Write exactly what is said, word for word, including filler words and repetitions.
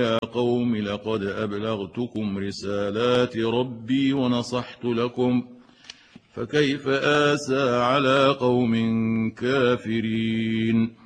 يا قوم لقد أبلغتكم رسالات ربي ونصحت لكم فكيف آسى على قوم كافرين